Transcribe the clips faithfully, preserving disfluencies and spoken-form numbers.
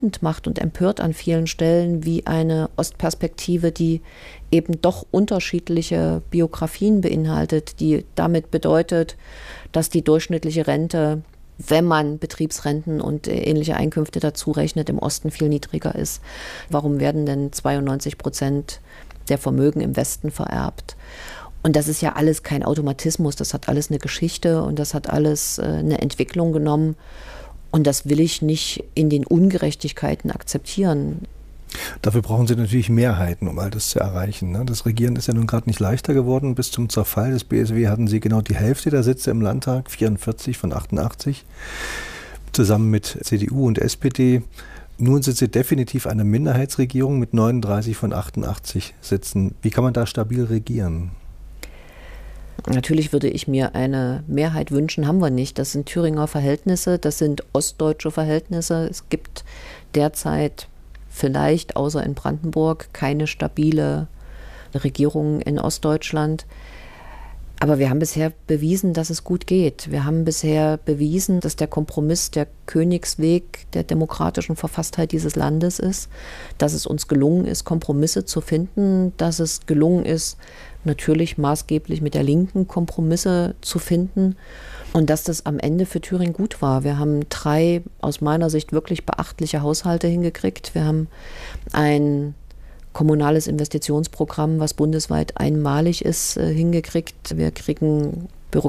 macht und empört an vielen Stellen, wie eine Ostperspektive, die eben doch unterschiedliche Biografien beinhaltet, die damit bedeutet, dass die durchschnittliche Rente, wenn man Betriebsrenten und ähnliche Einkünfte dazu rechnet, im Osten viel niedriger ist. Warum werden denn zweiundneunzig Prozent der Vermögen im Westen vererbt? Und das ist ja alles kein Automatismus, das hat alles eine Geschichte und das hat alles eine Entwicklung genommen. Und das will ich nicht in den Ungerechtigkeiten akzeptieren. Dafür brauchen Sie natürlich Mehrheiten, um all das zu erreichen. Das Regieren ist ja nun gerade nicht leichter geworden. Bis zum Zerfall des B S W hatten Sie genau die Hälfte der Sitze im Landtag, vierundvierzig von achtundachtzig, zusammen mit C D U und S P D. Nun sind Sie definitiv eine Minderheitsregierung mit neununddreißig von achtundachtzig Sitzen. Wie kann man da stabil regieren? Natürlich würde ich mir eine Mehrheit wünschen, haben wir nicht. Das sind Thüringer Verhältnisse, das sind ostdeutsche Verhältnisse. Es gibt derzeit vielleicht, außer in Brandenburg, keine stabile Regierung in Ostdeutschland. Aber wir haben bisher bewiesen, dass es gut geht. Wir haben bisher bewiesen, dass der Kompromiss der Königsweg der demokratischen Verfasstheit dieses Landes ist, dass es uns gelungen ist, Kompromisse zu finden, dass es gelungen ist, natürlich maßgeblich mit der Linken Kompromisse zu finden und dass das am Ende für Thüringen gut war. Wir haben drei aus meiner Sicht wirklich beachtliche Haushalte hingekriegt. Wir haben ein kommunales Investitionsprogramm, was bundesweit einmalig ist, hingekriegt. Wir kriegen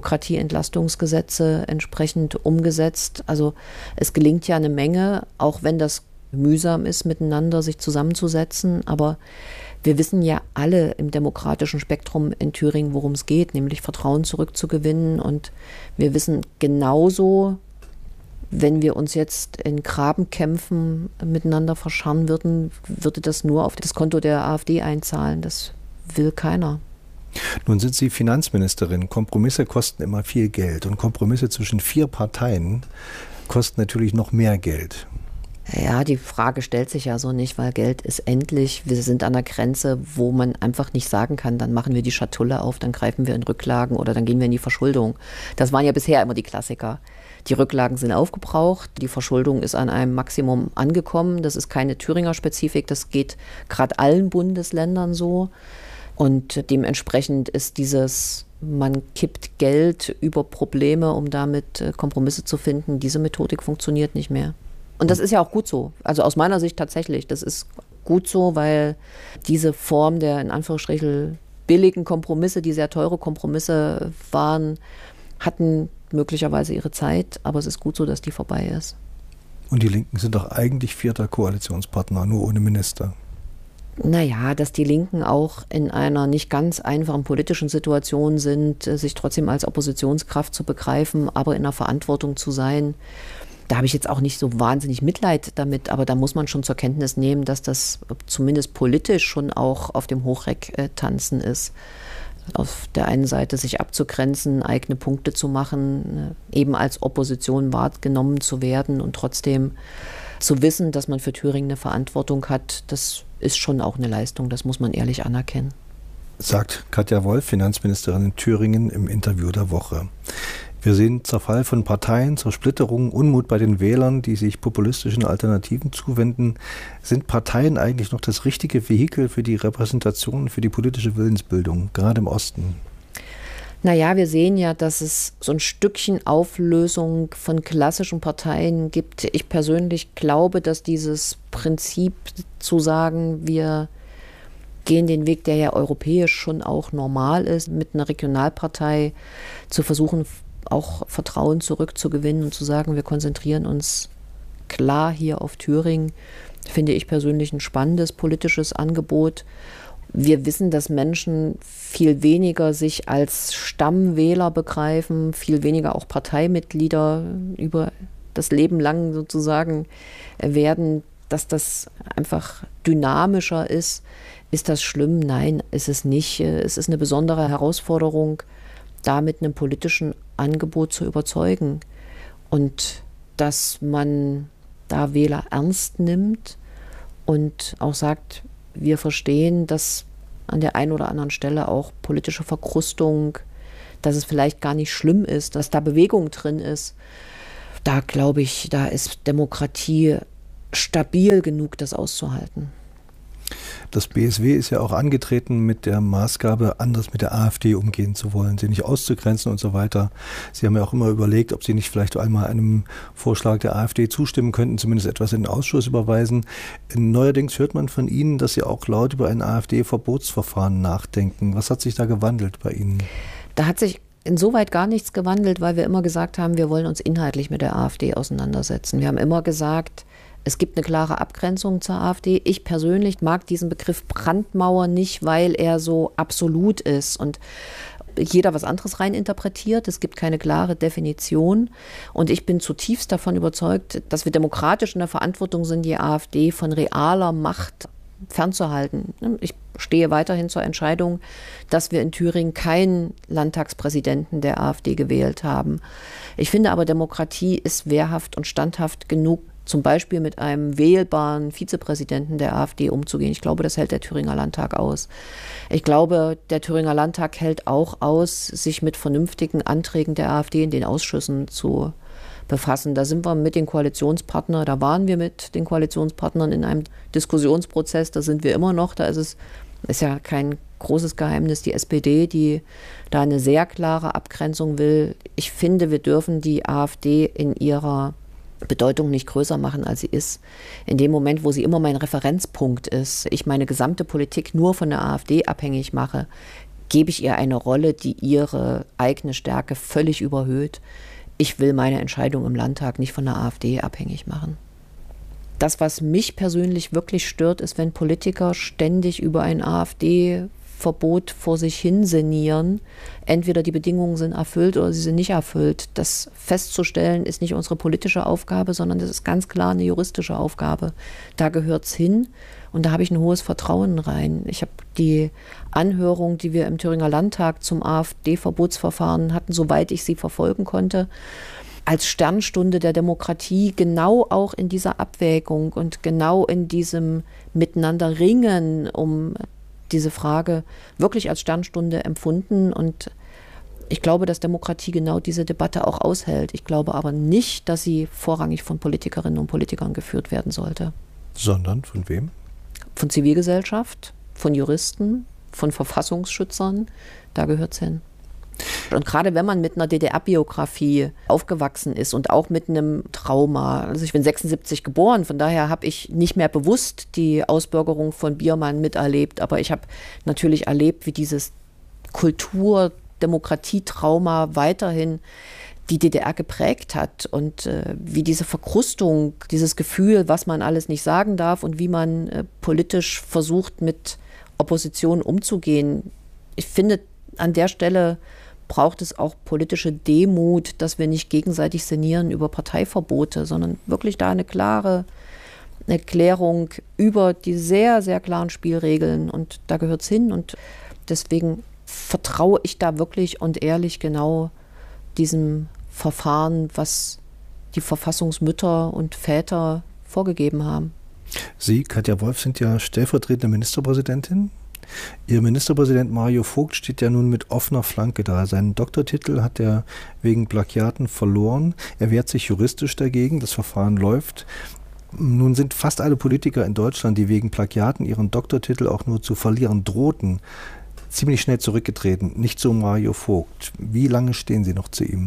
Bürokratieentlastungsgesetze entsprechend umgesetzt. Also es gelingt ja eine Menge, auch wenn das mühsam ist, miteinander sich zusammenzusetzen. Aber wir wissen ja alle im demokratischen Spektrum in Thüringen, worum es geht, nämlich Vertrauen zurückzugewinnen. Und wir wissen genauso, wenn wir uns jetzt in Grabenkämpfen miteinander verscharren würden, würde das nur auf das Konto der AfD einzahlen. Das will keiner. Nun sind Sie Finanzministerin. Kompromisse kosten immer viel Geld. Und Kompromisse zwischen vier Parteien kosten natürlich noch mehr Geld. Ja, die Frage stellt sich ja so nicht, weil Geld ist endlich. Wir sind an der Grenze, wo man einfach nicht sagen kann, dann machen wir die Schatulle auf, dann greifen wir in Rücklagen oder dann gehen wir in die Verschuldung. Das waren ja bisher immer die Klassiker. Die Rücklagen sind aufgebraucht, die Verschuldung ist an einem Maximum angekommen. Das ist keine Thüringer Spezifik, das geht gerade allen Bundesländern so. Und dementsprechend ist dieses, man kippt Geld über Probleme, um damit Kompromisse zu finden, diese Methodik funktioniert nicht mehr. Und das ist ja auch gut so. Also aus meiner Sicht tatsächlich. Das ist gut so, weil diese Form der in Anführungsstrichen billigen Kompromisse, die sehr teure Kompromisse waren, hatten möglicherweise ihre Zeit. Aber es ist gut so, dass die vorbei ist. Und die Linken sind doch eigentlich vierter Koalitionspartner, nur ohne Minister. Naja, dass die Linken auch in einer nicht ganz einfachen politischen Situation sind, sich trotzdem als Oppositionskraft zu begreifen, aber in der Verantwortung zu sein. Da habe ich jetzt auch nicht so wahnsinnig Mitleid damit, aber da muss man schon zur Kenntnis nehmen, dass das zumindest politisch schon auch auf dem Hochreck äh, tanzen ist. Auf der einen Seite sich abzugrenzen, eigene Punkte zu machen, äh, eben als Opposition wahrgenommen zu werden und trotzdem zu wissen, dass man für Thüringen eine Verantwortung hat, das ist schon auch eine Leistung, das muss man ehrlich anerkennen. Sagt Katja Wolf, Finanzministerin in Thüringen, im Interview der Woche. Wir sehen Zerfall von Parteien, Zersplitterung, Unmut bei den Wählern, die sich populistischen Alternativen zuwenden. Sind Parteien eigentlich noch das richtige Vehikel für die Repräsentation, für die politische Willensbildung, gerade im Osten? Naja, wir sehen ja, dass es so ein Stückchen Auflösung von klassischen Parteien gibt. Ich persönlich glaube, dass dieses Prinzip zu sagen, wir gehen den Weg, der ja europäisch schon auch normal ist, mit einer Regionalpartei zu versuchen, auch Vertrauen zurückzugewinnen und zu sagen, wir konzentrieren uns klar hier auf Thüringen, finde ich persönlich ein spannendes politisches Angebot. Wir wissen, dass Menschen viel weniger sich als Stammwähler begreifen, viel weniger auch Parteimitglieder über das Leben lang sozusagen werden, dass das einfach dynamischer ist. Ist das schlimm? Nein, ist es nicht. Es ist eine besondere Herausforderung, da mit einem politischen Angebot zu überzeugen. Und dass man da Wähler ernst nimmt und auch sagt, wir verstehen, dass an der einen oder anderen Stelle auch politische Verkrustung, dass es vielleicht gar nicht schlimm ist, dass da Bewegung drin ist. Da glaube ich, da ist Demokratie stabil genug, das auszuhalten. Das B S W ist ja auch angetreten mit der Maßgabe, anders mit der AfD umgehen zu wollen, sie nicht auszugrenzen und so weiter. Sie haben ja auch immer überlegt, ob Sie nicht vielleicht einmal einem Vorschlag der AfD zustimmen könnten, zumindest etwas in den Ausschuss überweisen. Neuerdings hört man von Ihnen, dass Sie auch laut über ein AfD-Verbotsverfahren nachdenken. Was hat sich da gewandelt bei Ihnen? Da hat sich insoweit gar nichts gewandelt, weil wir immer gesagt haben, wir wollen uns inhaltlich mit der AfD auseinandersetzen. Wir haben immer gesagt, es gibt eine klare Abgrenzung zur AfD. Ich persönlich mag diesen Begriff Brandmauer nicht, weil er so absolut ist und jeder was anderes reininterpretiert. Es gibt keine klare Definition. Und ich bin zutiefst davon überzeugt, dass wir demokratisch in der Verantwortung sind, die AfD von realer Macht fernzuhalten. Ich stehe weiterhin zur Entscheidung, dass wir in Thüringen keinen Landtagspräsidenten der AfD gewählt haben. Ich finde aber, Demokratie ist wehrhaft und standhaft genug, zum Beispiel mit einem wählbaren Vizepräsidenten der AfD umzugehen. Ich glaube, das hält der Thüringer Landtag aus. Ich glaube, der Thüringer Landtag hält auch aus, sich mit vernünftigen Anträgen der AfD in den Ausschüssen zu befassen. Da sind wir mit den Koalitionspartnern, da waren wir mit den Koalitionspartnern in einem Diskussionsprozess, da sind wir immer noch, da ist es, ist ja kein großes Geheimnis, die S P D, die da eine sehr klare Abgrenzung will. Ich finde, wir dürfen die AfD in ihrer Bedeutung nicht größer machen, als sie ist. In dem Moment, wo sie immer mein Referenzpunkt ist, ich meine gesamte Politik nur von der AfD abhängig mache, gebe ich ihr eine Rolle, die ihre eigene Stärke völlig überhöht. Ich will meine Entscheidung im Landtag nicht von der AfD abhängig machen. Das, was mich persönlich wirklich stört, ist, wenn Politiker ständig über ein AfD-Verbot vor sich hin sinnieren. Entweder die Bedingungen sind erfüllt oder sie sind nicht erfüllt. Das festzustellen ist nicht unsere politische Aufgabe, sondern das ist ganz klar eine juristische Aufgabe. Da gehört es hin und da habe ich ein hohes Vertrauen rein. Ich habe die Anhörung, die wir im Thüringer Landtag zum AfD-Verbotsverfahren hatten, soweit ich sie verfolgen konnte, als Sternstunde der Demokratie genau auch in dieser Abwägung und genau in diesem Miteinander ringen um diese Frage wirklich als Sternstunde empfunden. Und ich glaube, dass Demokratie genau diese Debatte auch aushält. Ich glaube aber nicht, dass sie vorrangig von Politikerinnen und Politikern geführt werden sollte. Sondern von wem? Von Zivilgesellschaft, von Juristen, von Verfassungsschützern. Da gehört es hin. Und gerade wenn man mit einer D D R-Biografie aufgewachsen ist und auch mit einem Trauma, also ich bin sechsundsiebzig geboren, von daher habe ich nicht mehr bewusst die Ausbürgerung von Biermann miterlebt, aber ich habe natürlich erlebt, wie dieses Kultur-Demokratie-Trauma weiterhin die D D R geprägt hat und äh, wie diese Verkrustung, dieses Gefühl, was man alles nicht sagen darf und wie man äh, politisch versucht, mit Opposition umzugehen. Ich finde, an der Stelle braucht es auch politische Demut, dass wir nicht gegenseitig sinnieren über Parteiverbote, sondern wirklich da eine klare Erklärung über die sehr, sehr klaren Spielregeln. Und da gehört es hin. Und deswegen vertraue ich da wirklich und ehrlich genau diesem Verfahren, was die Verfassungsmütter und Väter vorgegeben haben. Sie, Katja Wolf, sind ja stellvertretende Ministerpräsidentin. Ihr Ministerpräsident Mario Vogt steht ja nun mit offener Flanke da. Seinen Doktortitel hat er wegen Plagiaten verloren. Er wehrt sich juristisch dagegen. Das Verfahren läuft. Nun sind fast alle Politiker in Deutschland, die wegen Plagiaten ihren Doktortitel auch nur zu verlieren drohten, ziemlich schnell zurückgetreten. Nicht so Mario Vogt. Wie lange stehen Sie noch zu ihm?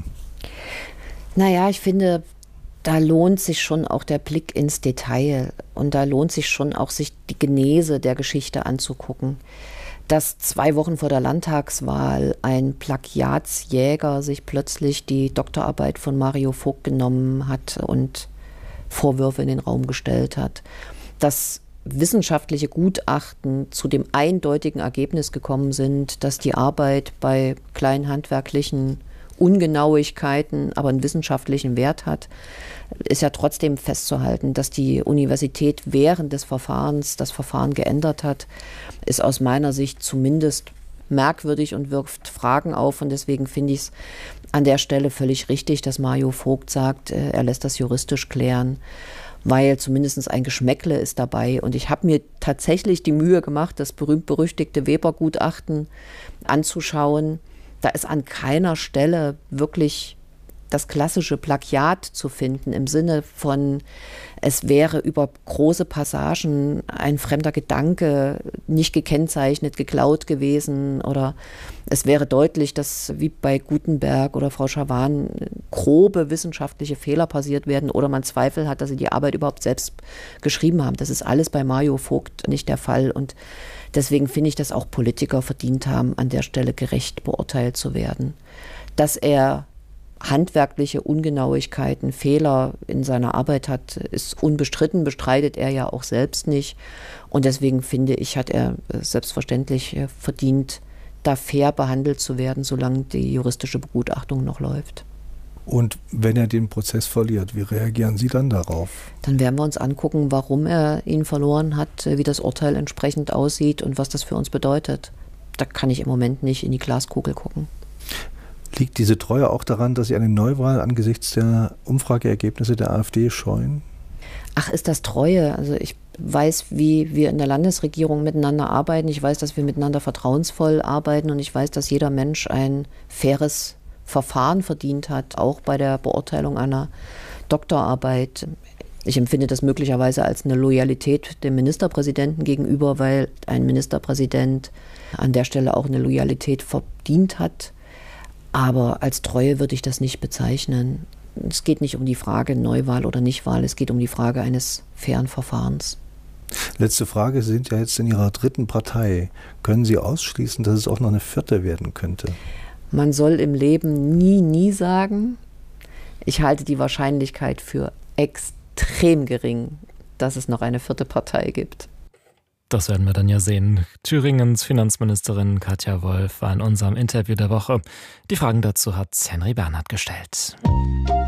Naja, ich finde, da lohnt sich schon auch der Blick ins Detail und da lohnt sich schon auch, sich die Genese der Geschichte anzugucken. Dass zwei Wochen vor der Landtagswahl ein Plagiatsjäger sich plötzlich die Doktorarbeit von Mario Vogt genommen hat und Vorwürfe in den Raum gestellt hat. Dass wissenschaftliche Gutachten zu dem eindeutigen Ergebnis gekommen sind, dass die Arbeit bei kleinen handwerklichen Ungenauigkeiten, aber einen wissenschaftlichen Wert hat, ist ja trotzdem festzuhalten, dass die Universität während des Verfahrens das Verfahren geändert hat, ist aus meiner Sicht zumindest merkwürdig und wirft Fragen auf. Und deswegen finde ich es an der Stelle völlig richtig, dass Mario Vogt sagt, er lässt das juristisch klären, weil zumindest ein Geschmäckle ist dabei. Und ich habe mir tatsächlich die Mühe gemacht, das berühmt-berüchtigte Weber-Gutachten anzuschauen. Da ist an keiner Stelle wirklich das klassische Plagiat zu finden, im Sinne von, es wäre über große Passagen ein fremder Gedanke nicht gekennzeichnet, geklaut gewesen, oder es wäre deutlich, dass wie bei Gutenberg oder Frau Schawan grobe wissenschaftliche Fehler passiert werden oder man Zweifel hat, dass sie die Arbeit überhaupt selbst geschrieben haben. Das ist alles bei Mario Vogt nicht der Fall, und deswegen finde ich, dass auch Politiker verdient haben, an der Stelle gerecht beurteilt zu werden. Dass er handwerkliche Ungenauigkeiten, Fehler in seiner Arbeit hat, ist unbestritten, bestreitet er ja auch selbst nicht. Und deswegen finde ich, hat er selbstverständlich verdient, da fair behandelt zu werden, solange die juristische Begutachtung noch läuft. Und wenn er den Prozess verliert, wie reagieren Sie dann darauf? Dann werden wir uns angucken, warum er ihn verloren hat, wie das Urteil entsprechend aussieht und was das für uns bedeutet. Da kann ich im Moment nicht in die Glaskugel gucken. Liegt diese Treue auch daran, dass Sie eine Neuwahl angesichts der Umfrageergebnisse der AfD scheuen? Ach, ist das Treue? Also ich weiß, wie wir in der Landesregierung miteinander arbeiten. Ich weiß, dass wir miteinander vertrauensvoll arbeiten, und ich weiß, dass jeder Mensch ein faires Verfahren verdient hat, auch bei der Beurteilung einer Doktorarbeit. Ich empfinde das möglicherweise als eine Loyalität dem Ministerpräsidenten gegenüber, weil ein Ministerpräsident an der Stelle auch eine Loyalität verdient hat. Aber als Treue würde ich das nicht bezeichnen. Es geht nicht um die Frage Neuwahl oder Nichtwahl, es geht um die Frage eines fairen Verfahrens. Letzte Frage, Sie sind ja jetzt in Ihrer dritten Partei. Können Sie ausschließen, dass es auch noch eine vierte werden könnte? Man soll im Leben nie, nie sagen. Ich halte die Wahrscheinlichkeit für extrem gering, dass es noch eine vierte Partei gibt. Das werden wir dann ja sehen. Thüringens Finanzministerin Katja Wolf war in unserem Interview der Woche. Die Fragen dazu hat Henry Bernhard gestellt.